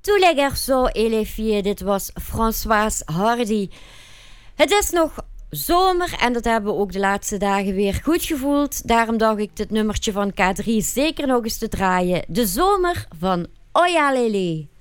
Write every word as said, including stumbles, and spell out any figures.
Tous les garçons et les filles, dit was Françoise Hardy. Het is nog zomer en dat hebben we ook de laatste dagen weer goed gevoeld. Daarom dacht ik dit nummertje van K drie zeker nog eens te draaien. De zomer van Oya Lele.